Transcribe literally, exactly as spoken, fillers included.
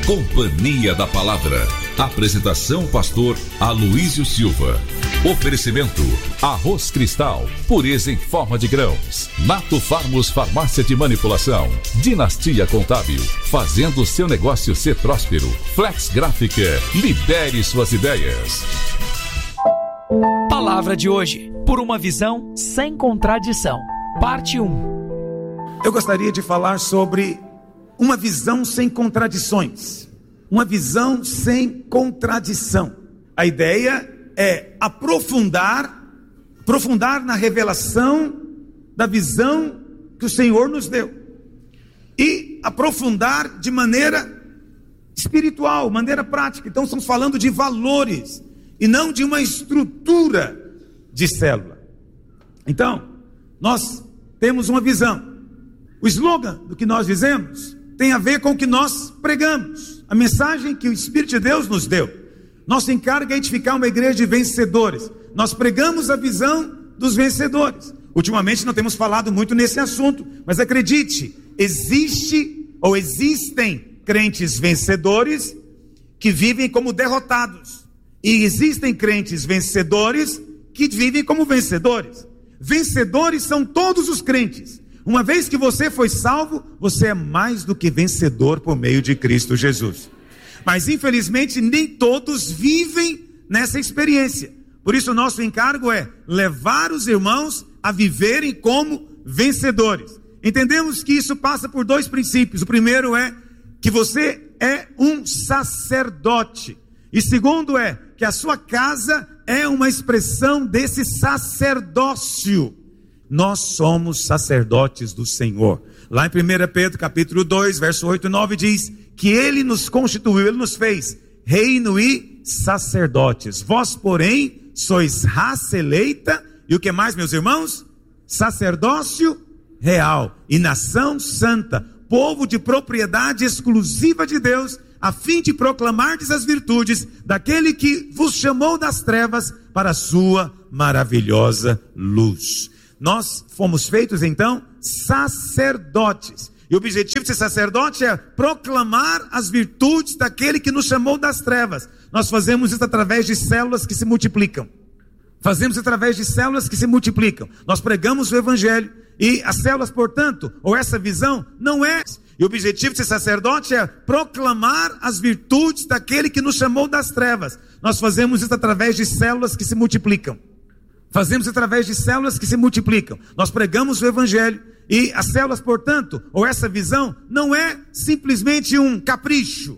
Companhia da Palavra. Apresentação pastor Aloísio Silva. Oferecimento Arroz Cristal, pureza em forma de grãos. Nato Farmos Farmácia de Manipulação. Dinastia Contábil, fazendo seu negócio ser próspero. Flex Gráfica, lidere suas ideias. Palavra de hoje, por uma visão sem contradição. Parte um. Eu gostaria de falar sobre uma visão sem contradições. Uma visão sem contradição. A ideia é aprofundar, aprofundar na revelação da visão que o Senhor nos deu. E aprofundar de maneira espiritual, maneira prática. Então estamos falando de valores e não de uma estrutura de célula. Então, nós temos uma visão. O slogan do que nós dizemos tem a ver com o que nós pregamos, a mensagem que o Espírito de Deus nos deu. Nosso encargo é edificar uma igreja de vencedores. Nós pregamos a visão dos vencedores. Ultimamente não temos falado muito nesse assunto, mas acredite, existe ou existem crentes vencedores que vivem como derrotados, e existem crentes vencedores que vivem como vencedores. Vencedores são todos os crentes. Uma vez que você foi salvo, você é mais do que vencedor por meio de Cristo Jesus. Mas infelizmente nem todos vivem nessa experiência. Por isso o nosso encargo é levar os irmãos a viverem como vencedores. Entendemos que isso passa por dois princípios. O primeiro é que você é um sacerdote. E segundo é que a sua casa é uma expressão desse sacerdócio. Nós somos sacerdotes do Senhor. Lá em primeira Pedro capítulo dois, verso oito e nove diz que Ele nos constituiu, Ele nos fez reino e sacerdotes. Vós, porém, sois raça eleita, e o que mais, meus irmãos? Sacerdócio real e nação santa, povo de propriedade exclusiva de Deus, a fim de proclamardes as virtudes daquele que vos chamou das trevas para a sua maravilhosa luz. Nós fomos feitos então sacerdotes, e o objetivo de ser sacerdote é proclamar as virtudes daquele que nos chamou das trevas. Nós fazemos isso através de células que se multiplicam, fazemos através de células que se multiplicam, nós pregamos o evangelho, e as células, portanto, ou essa visão, não é, e o objetivo de ser sacerdote é proclamar as virtudes daquele que nos chamou das trevas. Nós fazemos isso através de células que se multiplicam, fazemos através de células que se multiplicam, nós pregamos o evangelho, e as células, portanto, ou essa visão, não é simplesmente um capricho,